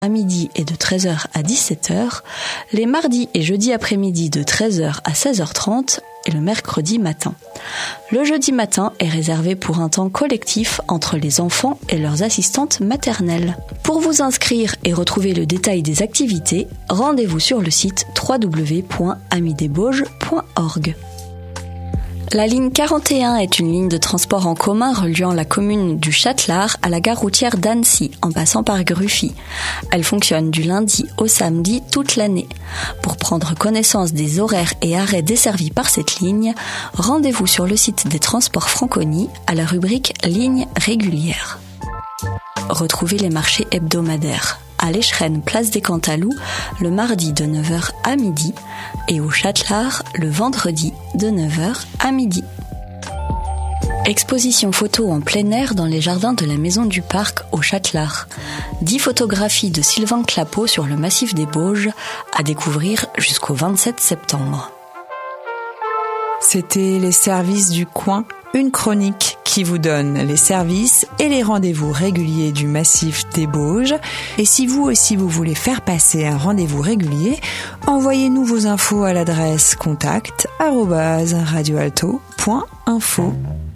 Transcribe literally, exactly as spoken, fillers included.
à midi et de treize heures à dix-sept heures, les mardis et jeudis après-midi de treize heures à seize heures trente et le mercredi matin. Le jeudi matin est réservé pour un temps collectif entre les enfants et leurs assistantes maternelles. Pour vous inscrire et retrouver le détail des activités, rendez-vous sur le site w w w point amis des bauges point org. La ligne quarante et un est une ligne de transport en commun reliant la commune du Châtelard à la gare routière d'Annecy, en passant par Gruffy. Elle fonctionne du lundi au samedi toute l'année. Pour prendre connaissance des horaires et arrêts desservis par cette ligne, rendez-vous sur le site des Transports Franconie à la rubrique Lignes régulières. Retrouvez les marchés hebdomadaires à l'Écheren, place des Cantalous, le mardi de neuf heures à midi et au Châtelard le vendredi de neuf heures à midi. Exposition photo en plein air dans les jardins de la Maison du Parc au Châtelard. dix photographies de Sylvain Clapeau sur le massif des Bauges à découvrir jusqu'au vingt-sept septembre. C'était les services du coin, une chronique qui vous donne les services et les rendez-vous réguliers du massif des Bauges. Et si vous aussi vous voulez faire passer un rendez-vous régulier, envoyez-nous vos infos à l'adresse contact arobase radioalto point info.